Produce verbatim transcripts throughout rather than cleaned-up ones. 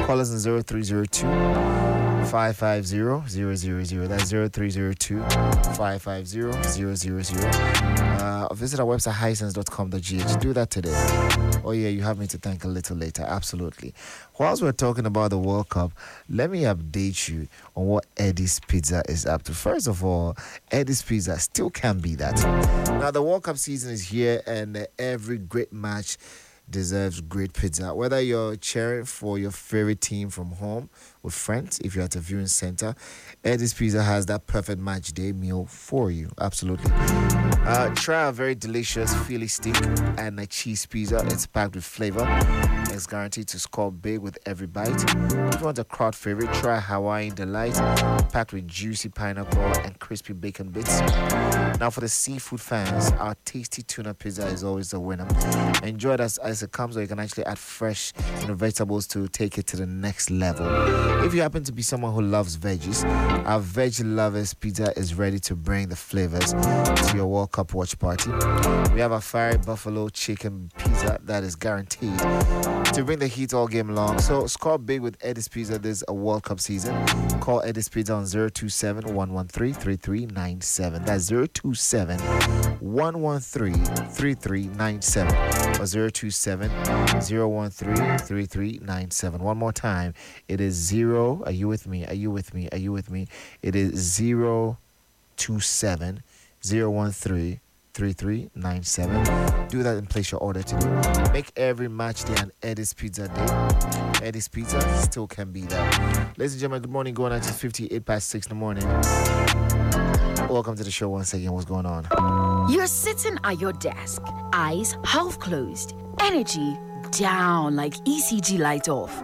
Call us on zero three zero two, five five zero, zero zero zero. That's zero three zero two, five five zero, zero zero zero. Uh, visit our website, hisense dot com dot g h. Do that today. Oh, yeah, you have me to thank a little later. Absolutely. Whilst we're talking about the World Cup, let me update you on what Eddie's Pizza is up to. First of all, Eddie's Pizza still can be that. Now, the World Cup season is here, and uh, every great match deserves great pizza. Whether you're cheering for your favorite team from home with friends, if you're at a viewing center, Eddie's Pizza has that perfect match day meal for you. Absolutely. Uh, try a very delicious Philly steak and a cheese pizza. It's packed with flavor. It's guaranteed to score big with every bite. If you want a crowd favorite, try Hawaiian Delight, packed with juicy pineapple and crispy bacon bits. Now, for the seafood fans, our tasty tuna pizza is always a winner. Enjoy it as, as it comes, or you can actually add fresh, you know, vegetables to take it to the next level. If you happen to be someone who loves veggies, our Veggie Lovers Pizza is ready to bring the flavors to your World Cup watch party. We have a fiery buffalo chicken pizza that is guaranteed to bring the heat all game long. So score big with Eddie's Pizza this a World Cup season. Call Eddie's Pizza on zero two seven, one one three, three three nine seven. That's zero two seven, one one three, three three nine seven or zero two seven, zero one three, three three nine seven. One more time. It is zero. Are you with me? Are you with me? Are you with me? It is zero two seven, zero one three, three three nine seven. Do that and place your order today. Make every match day an Eddie's Pizza day. Eddie's Pizza still can be that. Ladies and gentlemen, good morning. Going on to fifty-eight past six in the morning. Welcome to the show once again. What's going on? You're sitting at your desk, eyes half closed, energy down like E C G light off.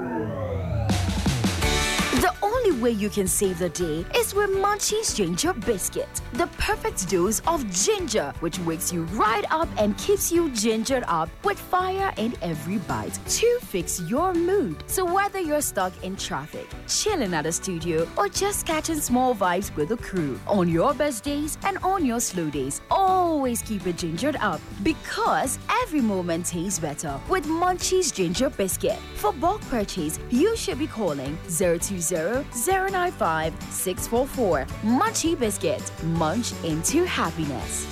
The only way you can save the day is with Munchie's Ginger Biscuit, the perfect dose of ginger, which wakes you right up and keeps you gingered up with fire in every bite to fix your mood. So whether you're stuck in traffic, chilling at a studio, or just catching small vibes with the crew, on your best days and on your slow days, always keep it gingered up, because every moment tastes better with Munchie's Ginger Biscuit. For bulk purchase, you should be calling zero two zero, zero nine five, six four four. Munchie Biscuit. Munch into happiness.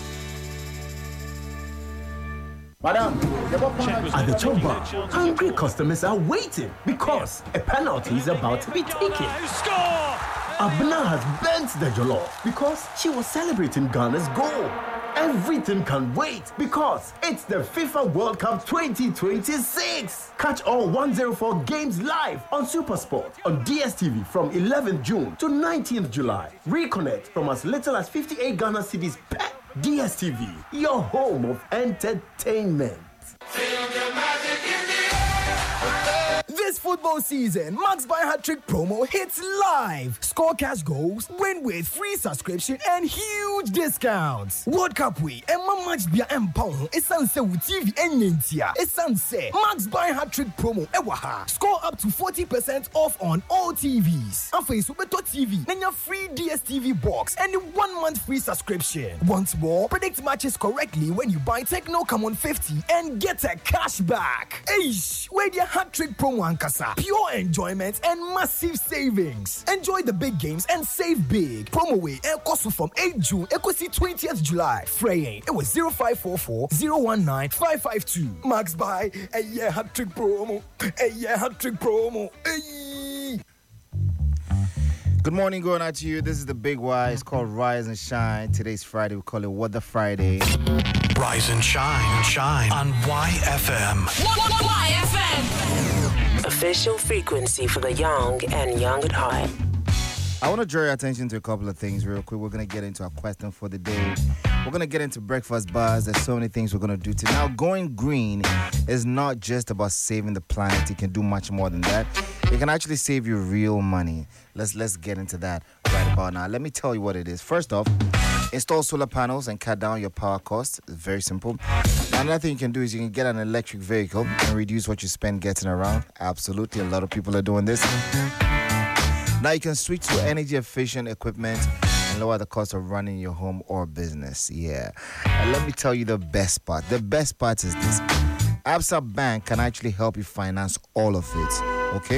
Madam, at the chop bar, hungry customers are waiting because a penalty is about to be taken. Abna has bent the jollof because she was celebrating Ghana's goal. Everything can wait because it's the FIFA World Cup twenty twenty-six. Catch all one oh four games live on SuperSport on D S T V from eleventh June to nineteenth July. Reconnect from as little as fifty-eight Ghana cedis per. D S T V, your home of entertainment. This football season, Max Buy Hat-Trick promo hits live. Score cash goals, win with free subscription and huge discounts. World Cup week, and my match bia empower. It's sunset with T V and Nintia. It's sunset. Max Buy Hat-Trick promo. Ewaha. Score up to forty percent off on all T Vs. And for Superto T V, then your free D S T V box and a one month free subscription. Once more, predict matches correctly when you buy Techno Come on fifty and get a cash back. Eish, where the Hat-Trick promo and Kasa. Pure enjoyment and massive savings. Enjoy the big games and save big. Promo way El Kosu from eighth June, Ekosi twentieth July. Fraying, it was zero five four four, zero one nine, five five two. Max Buy, a year Hat-Trick promo. A year Hat-Trick promo. Hey. Good morning, going out to you. This is the Big Y. It's called Rise and Shine. Today's Friday. We call it What the Friday. Rise and shine, shine on Y F M. Y F M. Official frequency for the young and young at heart. I want to draw your attention to a couple of things real quick. We're going to get into our question for the day. We're going to get into breakfast bars. There's so many things we're going to do today. Now, going green is not just about saving the planet. It can do much more than that. It can actually save you real money. Let's let's get into that right about now. Let me tell you what it is. First off, install solar panels and cut down your power costs. It's very simple. Now, another thing you can do is you can get an electric vehicle and reduce what you spend getting around. Absolutely. A lot of people are doing this. Now you can switch to energy efficient equipment and lower the cost of running your home or business. Yeah. And let me tell you the best part. The best part is this. Absa Bank can actually help you finance all of it. Okay?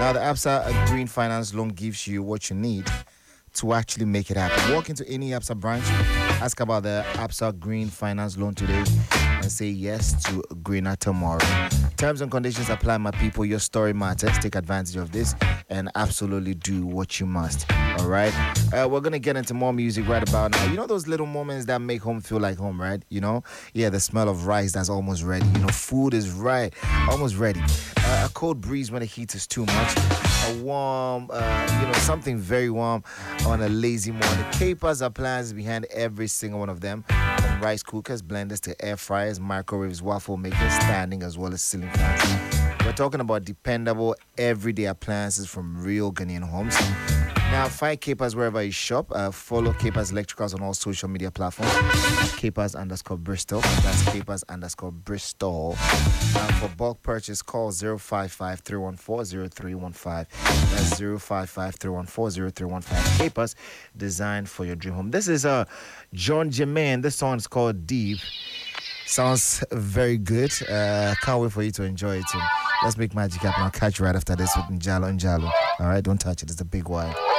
Now, the Absa Green Finance Loan gives you what you need to actually make it happen. Walk into any Absa branch, ask about the Absa Green Finance Loan today, and say yes to greener tomorrow. Terms and conditions apply, my people. Your story matters. Take advantage of this and absolutely do what you must. All right? Uh, we're going to get into more music right about now. You know those little moments that make home feel like home, right? You know? Yeah, the smell of rice that's almost ready. You know, food is right, almost ready. Uh, a cold breeze when the heat is too much. A warm, uh, you know, something very warm on a lazy morning. Capers are plans behind every single one of them. From rice cookers, blenders to air fryers, microwaves, waffle makers, standing as well as ceiling fans. We're talking about dependable, everyday appliances from real Ghanaian homes. Now, find Capers wherever you shop. Uh, follow Capers Electricals on all social media platforms. Capers underscore Bristol. That's Capers underscore Bristol. Uh, for bulk purchase, call zero five five, three one four, zero three one five. That's zero five five, three one four, zero three one five. Capers, designed for your dream home. This is uh, John Jermaine. This song is called Deep. Sounds very good. Uh, can't wait for you to enjoy it. Too. Let's make magic happen. I'll catch you right after this with Njalo Njalo. All right, don't touch it. It's a big one.